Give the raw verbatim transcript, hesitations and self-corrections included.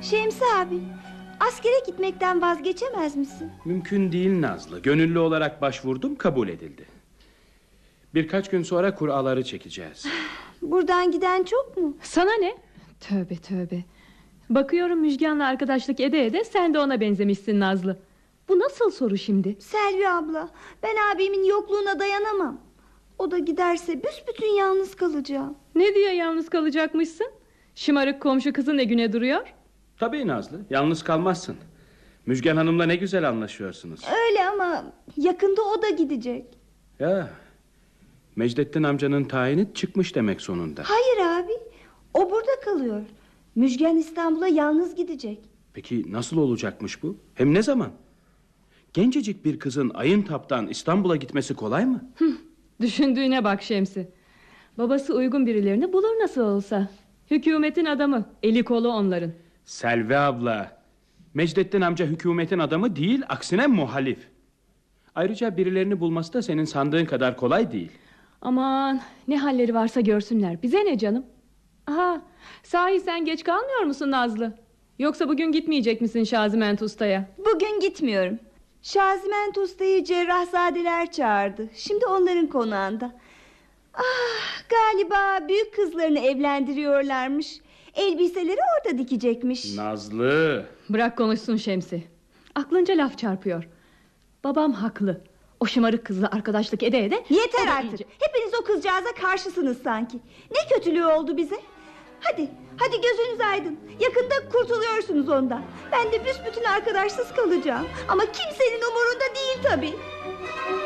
Şemsi abi, askere gitmekten vazgeçemez misin? Mümkün değil Nazlı. Gönüllü olarak başvurdum, kabul edildi. Birkaç gün sonra kuraları çekeceğiz. Buradan giden çok mu? Sana ne? Tövbe tövbe. Bakıyorum Müjgan'la arkadaşlık ede ede sen de ona benzemişsin Nazlı. Bu nasıl soru şimdi? Selvi abla, ben abimin yokluğuna dayanamam. O da giderse büsbütün yalnız kalacağım. Ne diye yalnız kalacakmışsın? Şımarık komşu kızı ne güne duruyor? Tabii Nazlı, yalnız kalmazsın. Müjgan Hanım'la ne güzel anlaşıyorsunuz. Öyle ama yakında o da gidecek. Ya, Mecdettin amcanın tayini çıkmış demek sonunda. Hayır abi, o burada kalıyor. Müjgan İstanbul'a yalnız gidecek. Peki nasıl olacakmış bu? Hem ne zaman? Gencecik bir kızın Ayıntap'tan İstanbul'a gitmesi kolay mı? Hıh, düşündüğüne bak Şemsi. Babası uygun birilerini bulur nasıl olsa. Hükümetin adamı, eli kolu onların. Selvi abla, Mecdettin amca hükümetin adamı değil, aksine muhalif. Ayrıca birilerini bulması da senin sandığın kadar kolay değil. Aman ne halleri varsa görsünler, bize ne canım. Aha, sahi sen geç kalmıyor musun Nazlı? Yoksa bugün gitmeyecek misin Şaziment Usta'ya? Bugün gitmiyorum. Şaziment Usta'yı Cerrahzadeler çağırdı. Şimdi onların konağında. Ah, galiba büyük kızlarını evlendiriyorlarmış. Elbiseleri orada dikecekmiş. Nazlı. Bırak konuşsun Şemsi. Aklınca laf çarpıyor. Babam haklı. O şımarık kızla arkadaşlık ede ede... Yeter artık. iyice... Hepiniz o kızcağıza karşısınız sanki. Ne kötülüğü oldu bize? Hadi, hadi gözünüz aydın. Yakında kurtuluyorsunuz ondan. Ben de büsbütün arkadaşsız kalacağım. Ama kimsenin umurunda değil tabii.